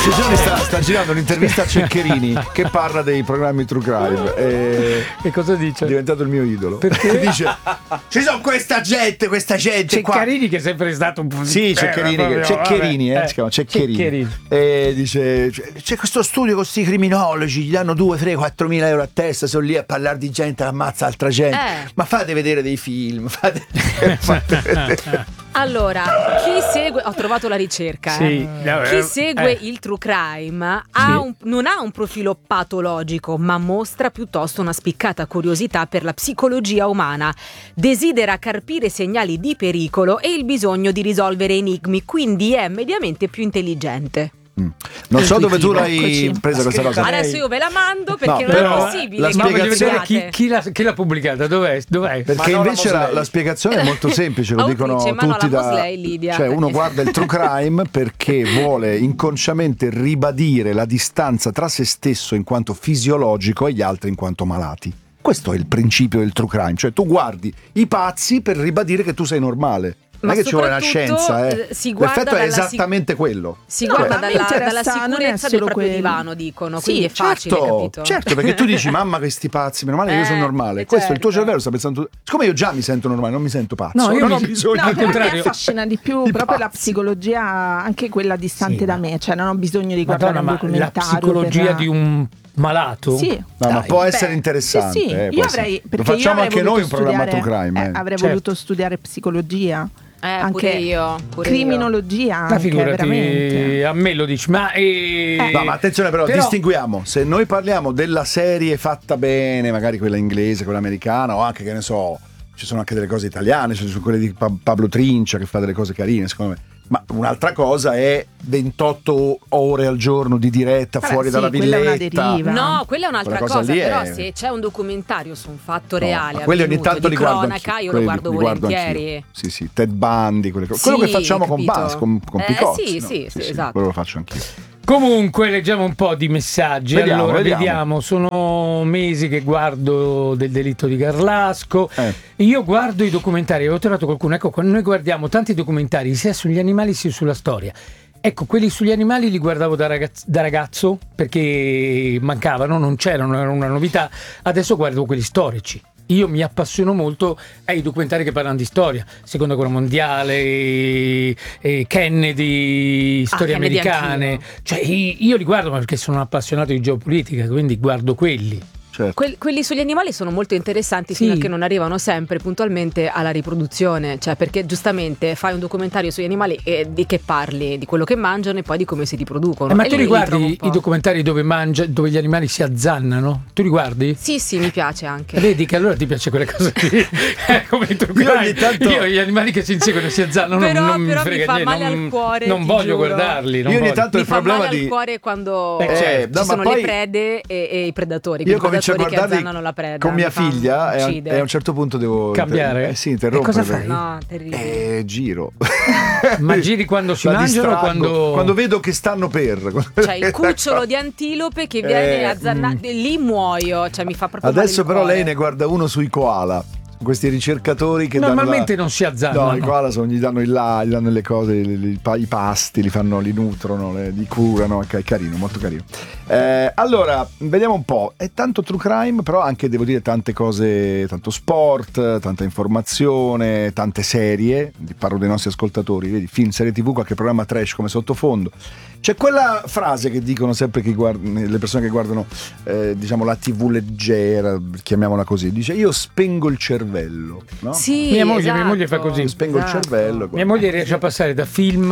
questi giorni sta girando un'intervista a Ceccherini che parla dei programmi True Crime e cosa dice? È diventato il mio idolo. Perché? Dice ci sono questa gente Ceccherini che è sempre stato un po'. Sì, Ceccherini, si chiama Ceccherini. E dice c'è questo studio con questi criminologi, gli danno 2, 3, 4 mila euro a testa, sono lì a parlare di gente che ammazza altra gente. Ma fate vedere dei film, fate vedere. Allora, chi segue, ho trovato la ricerca, Sì, chi segue il true crime non ha un profilo patologico, ma mostra piuttosto una spiccata curiosità per la psicologia umana, desidera carpire segnali di pericolo e il bisogno di risolvere enigmi, quindi è mediamente più intelligente. Non so dove tu l'hai presa questa cosa. Adesso io ve la mando perché non è possibile. La che spiegazione chi l'ha pubblicata? Dov'è? Perché invece la spiegazione è molto semplice, lo dicono tutti cioè uno guarda il true crime perché vuole inconsciamente ribadire la distanza tra se stesso in quanto fisiologico e gli altri in quanto malati. Questo è il principio del true crime, cioè tu guardi i pazzi per ribadire che tu sei normale. Non è che ci vuole una scienza, l'effetto è esattamente quello. Si guarda dalla sicurezza del proprio divano, dicono, quindi è facile, capito? Certo, perché tu dici mamma questi pazzi, meno male io sono normale. Questo il tuo cervello sta pensando, siccome io già mi sento normale, non mi sento pazzo. No, io non ho bisogno al contrario. Mi affascina di più proprio la psicologia, anche quella distante da me, cioè non ho bisogno di guardare un documentario. La psicologia di un malato? Sì. No, ma può essere interessante. Sì, io avrei, lo facciamo anche noi un programma True Crime. Avrei voluto studiare psicologia. Anche io criminologia, ma figurati, veramente. a me lo dici, ma no, ma attenzione però distinguiamo, se noi parliamo della serie fatta bene, magari quella inglese, quella americana, o anche, che ne so, ci sono anche delle cose italiane, ci sono quelle di Pablo Trincia che fa delle cose carine, secondo me. Ma un'altra cosa è 28 ore al giorno di diretta fuori dalla villetta. Quella è una deriva. No, quella è un'altra cosa, però se c'è un documentario su un fatto reale, quelli ogni tanto di cronaca, io lo guardo volentieri. Sì, Ted Bundy, quelle cose. Quello che facciamo con Bas, con Picozzi. Sì, esatto. Quello lo faccio anch'io. Comunque leggiamo un po' di messaggi. Vediamo. Sono mesi che guardo del delitto di Garlasco. Io guardo i documentari, avevo trovato qualcuno. Ecco, noi guardiamo tanti documentari sia sugli animali sia sulla storia. Ecco, quelli sugli animali li guardavo da ragazzo perché mancavano, non c'erano, era una novità. Adesso guardo quelli storici. Io mi appassiono molto ai documentari che parlano di storia, Seconda Guerra Mondiale, Kennedy, storie americane. Anch'io. Cioè io li guardo perché sono appassionato di geopolitica, quindi guardo quelli. Certo. Quelli sugli animali sono molto interessanti fino a che non arrivano sempre puntualmente alla riproduzione, cioè perché giustamente fai un documentario sugli animali e di che parli? Di quello che mangiano e poi di come si riproducono. Ma tu riguardi i documentari dove gli animali si azzannano? Tu li guardi? Sì, mi piace anche. Vedi che allora ti piace quelle cose lì. Come io gli animali che si inseguono e si azzannano non mi frega mi fa niente, male al cuore, non voglio guardarli. Io ogni tanto il problema al cuore quando ci sono le prede e i predatori. Io comincio a guardarli con mia figlia e a un certo punto devo cambiare? interrompere. Cosa fai? No, terribile. Giro. Ma giri quando si mangiano o quando vedo che stanno per. Cioè il cucciolo di antilope che viene azzannato, lì muoio, cioè mi fa proprio adesso male il però cuore. lei ne guarda uno sui koala. Questi ricercatori che normalmente non si azzannano. No, i koala gli danno gli danno le cose, i pasti, li nutrono, li curano, è carino, molto carino. Allora, vediamo un po'. È tanto true crime, però anche devo dire tante cose, tanto sport, tanta informazione, tante serie. Parlo dei nostri ascoltatori, vedi, film, serie TV, qualche programma trash come sottofondo. C'è quella frase che dicono sempre le persone che guardano diciamo la TV leggera, chiamiamola così, dice io spengo il cervello, no? Sì, mia moglie fa così, spengo il cervello. Mia moglie riesce a passare da film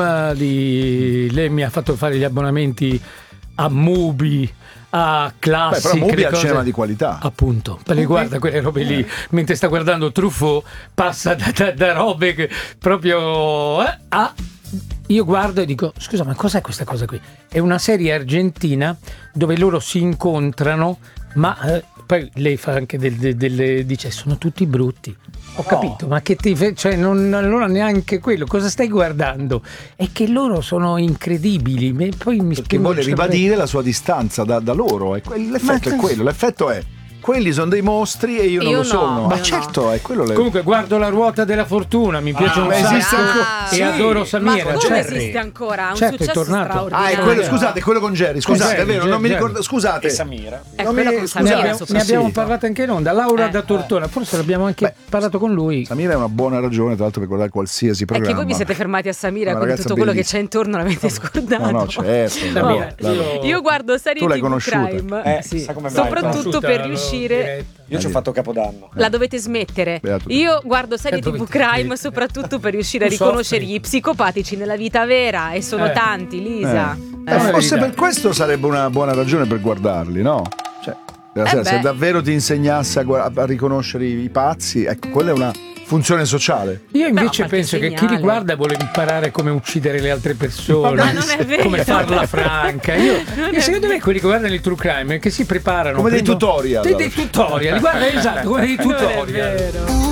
lei mi ha fatto fare gli abbonamenti a Mubi, a classici, però Mubi ha cinema di qualità, appunto, lei guarda quelle robe lì mentre sta guardando Truffaut, passa da robe che proprio io guardo e dico scusa, ma cos'è questa cosa qui? È una serie argentina dove loro si incontrano, ma poi lei fa anche dice sono tutti brutti. Ho capito, ma che cioè allora neanche quello, cosa stai guardando? È che loro sono incredibili, poi mi perché vuole ribadire la sua distanza da loro, l'effetto è quello, l'effetto è quelli sono dei mostri e io non lo sono. Ma certo, è quello. Comunque guardo La ruota della fortuna, mi piace un sacco e adoro Samira. Ma come esiste ancora? Un successo straordinario. È quello, scusate, quello con Jerry, scusate, è vero, non mi ricordo, scusate. E Samira. È quello con Samira. Ne abbiamo parlato anche in onda, Laura da Tortona, forse l'abbiamo anche parlato con lui. Samira è una buona ragione, tra l'altro, per guardare qualsiasi programma. È che voi vi siete fermati a Samira, quindi tutto quello che c'è intorno l'avete scordato. No, certo. Io guardo serie TV crime, soprattutto per riuscire. Io ci ho fatto Capodanno. La dovete smettere. Io guardo serie TV crime soprattutto per riuscire a riconoscere gli psicopatici nella vita vera, e sono tanti, Lisa. Forse per questo sarebbe una buona ragione per guardarli, no? Cioè, se davvero ti insegnasse a riconoscere i pazzi, ecco, quella è una funzione sociale. Io invece penso che chi li guarda vuole imparare come uccidere le altre persone, ma non è vero. Come farla franca. Io secondo me quelli che guardano il true crime che si preparano come dei tutorial. Dei tutorial, guarda, esatto, come dei tutorial.